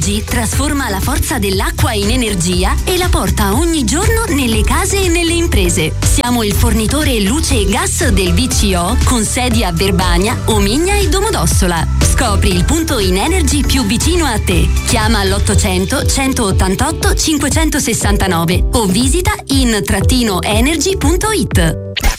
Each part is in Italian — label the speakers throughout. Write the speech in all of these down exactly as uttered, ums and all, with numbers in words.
Speaker 1: G trasforma la forza dell'acqua in energia e la porta ogni giorno nelle case e nelle imprese. Siamo il fornitore luce e gas del V C O con sedi a Verbania, Omigna e Domodossola. Scopri il punto Inenergy più vicino a te. Chiama all'ottocento centottantotto cinquecentosessantanove o visita in trattino energy punto it.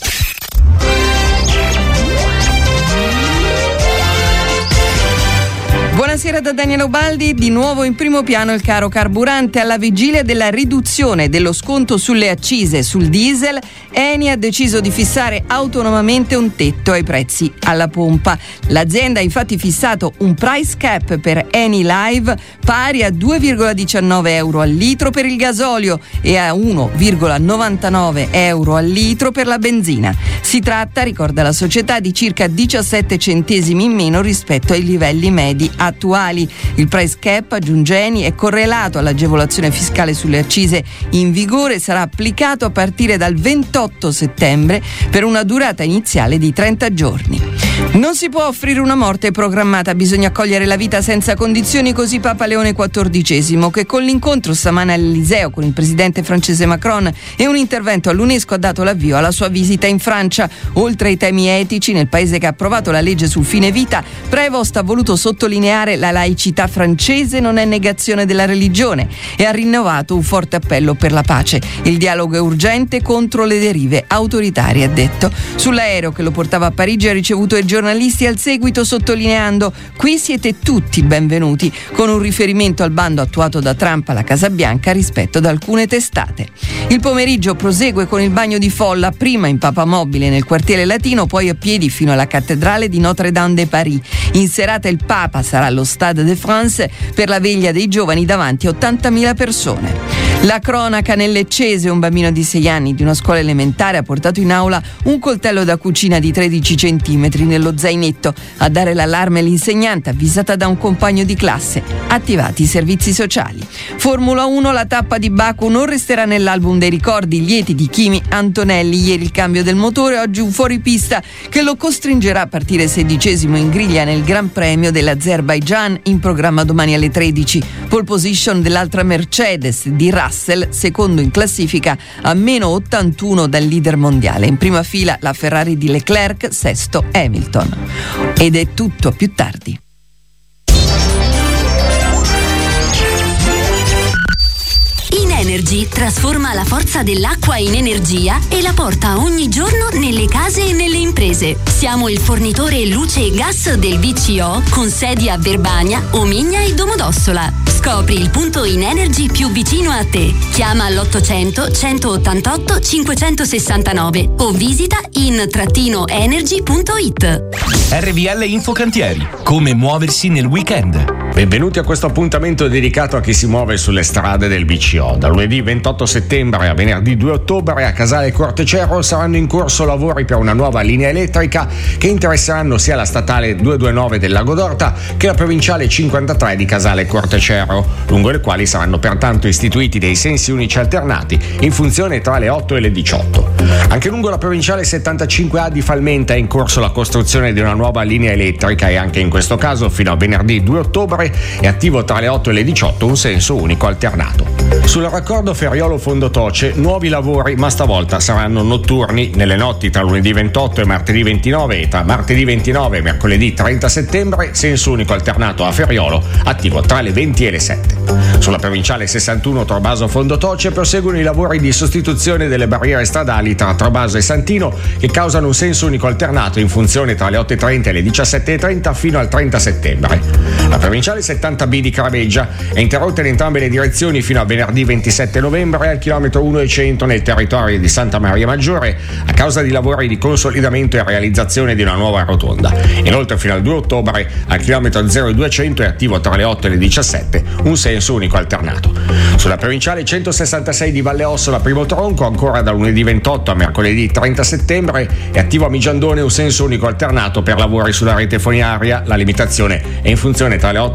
Speaker 2: Buonasera da Daniela Ubaldi, di nuovo in primo piano il caro carburante. Alla vigilia della riduzione dello sconto sulle accise sul diesel, Eni ha deciso di fissare autonomamente un tetto ai prezzi alla pompa. L'azienda ha infatti fissato un price cap per Eni Live pari a due virgola diciannove euro al litro per il gasolio e a uno virgola novantanove euro al litro per la benzina. Si tratta, ricorda la società, di circa diciassette centesimi in meno rispetto ai livelli medi attuali. Il price cap, aggiunge Eni, è correlato all'agevolazione fiscale sulle accise in vigore e sarà applicato a partire dal ventotto settembre per una durata iniziale di trenta giorni. Non si può offrire una morte programmata, bisogna accogliere la vita senza condizioni, così Papa Leone quattordicesimo, che con l'incontro stamane all'Eliseo con il presidente francese Macron e un intervento all'UNESCO ha dato l'avvio alla sua visita in Francia. Oltre ai temi etici, nel paese che ha approvato la legge sul fine vita, Prévost ha voluto sottolineare la laicità francese non è negazione della religione e ha rinnovato un forte appello per la pace. Il dialogo è urgente contro le derive autoritarie, ha detto. Sull'aereo che lo portava a Parigi ha ricevuto i giornalisti al seguito, sottolineando: qui siete tutti benvenuti, con un riferimento al bando attuato da Trump alla Casa Bianca rispetto ad alcune testate. Il pomeriggio prosegue con il bagno di folla, prima in papamobile nel quartiere latino, poi a piedi fino alla cattedrale di Notre-Dame de Paris. In serata il Papa sarà allo Stade de France per la veglia dei giovani davanti a ottantamila persone. La cronaca nel Leccese: un bambino di sei anni di una scuola elementare ha portato in aula un coltello da cucina di tredici centimetri nello zainetto. A dare l'allarme l'insegnante, avvisata da un compagno di classe. Attivati i servizi sociali. Formula uno: la tappa di Baku non resterà nell'album dei ricordi lieti di Kimi Antonelli. Ieri il cambio del motore, oggi un fuoripista che lo costringerà a partire sedicesimo in griglia nel Gran Premio dell'Azerbaigian, in programma domani alle tredici. Pole position dell'altra Mercedes di Russell, secondo in classifica a meno ottantuno dal leader mondiale. In prima fila la Ferrari di Leclerc, sesto Hamilton. Ed è tutto, a più tardi.
Speaker 1: Inenergy trasforma la forza dell'acqua in energia e la porta ogni giorno nelle case e nelle imprese. Siamo il fornitore luce e gas del V C O con sedi a Verbania, Omigna e Domodossola. Scopri il punto Inenergy più vicino a te. Chiama all'ottocento centottantotto cinquecentosessantanove o visita in trattino energy punto it.
Speaker 3: R V L Infocantieri. Come muoversi nel weekend.
Speaker 4: Benvenuti a questo appuntamento dedicato a chi si muove sulle strade del V C O. Da lunedì ventotto settembre a venerdì due ottobre a Casale Cortecero saranno in corso lavori per una nuova linea elettrica che interesseranno sia la statale duecentonovantanove del Lago d'Orta che la provinciale cinquantatré di Casale Cortecero, lungo le quali saranno pertanto istituiti dei sensi unici alternati in funzione tra le otto e le diciotto. Anche lungo la provinciale settantacinque A di Falmenta è in corso la costruzione di una nuova linea elettrica e anche in questo caso fino a venerdì due ottobre è attivo tra le otto e le diciotto un senso unico alternato. Sul raccordo Ferriolo-Fondotoce nuovi lavori, ma stavolta saranno notturni nelle notti tra lunedì ventotto e martedì ventinove e tra martedì ventinove e mercoledì trenta settembre senso unico alternato a Ferriolo attivo tra le venti e le sette. Sulla provinciale sessantuno Torbaso-Fondotoce proseguono i lavori di sostituzione delle barriere stradali tra Torbaso e Santino che causano un senso unico alternato in funzione tra le otto e trenta e le diciassette e trenta fino al trenta settembre. La provinciale settanta B di Caraveggia è interrotta in entrambe le direzioni fino a venerdì ventisette novembre al chilometro uno e cento nel territorio di Santa Maria Maggiore a causa di lavori di consolidamento e realizzazione di una nuova rotonda. Inoltre fino al due ottobre al chilometro zero duecento è attivo tra le otto e le diciassette un senso unico alternato. Sulla provinciale centosessantasei di Valle Ossola primo tronco ancora da lunedì ventotto a mercoledì trenta settembre è attivo a Migiandone un senso unico alternato per lavori sulla rete fognaria. La limitazione è in funzione tra le otto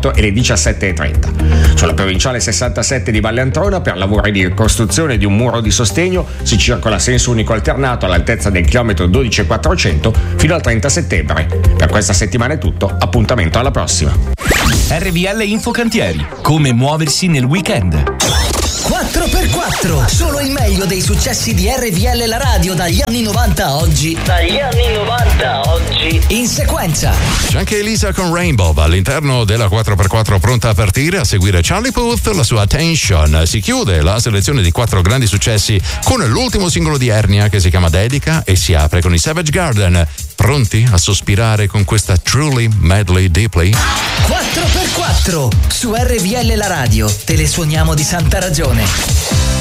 Speaker 4: quattro e le diciassette e trenta. Sulla provinciale sessantasette di Valle Antrona, per lavori di ricostruzione di un muro di sostegno, si circola a senso unico alternato all'altezza del chilometro dodici e quattrocento fino al trenta settembre. Per questa settimana è tutto, appuntamento alla prossima.
Speaker 3: R V L Infocantieri, come muoversi nel weekend.
Speaker 5: quattro per quattro, solo il meglio dei successi di R V L la radio dagli anni novanta a oggi. Dagli anni novanta a oggi. In sequenza.
Speaker 6: C'è anche Elisa con Rainbow all'interno della quattro per quattro pronta a partire. A seguire Charlie Puth, la sua Attention. Si chiude la selezione di quattro grandi successi con l'ultimo singolo di Ernia che si chiama Dedica e si apre con i Savage Garden. Pronti a sospirare con questa Truly Madly Deeply?
Speaker 5: quattro per quattro su R V L la radio. Te le suoniamo di santa ragione.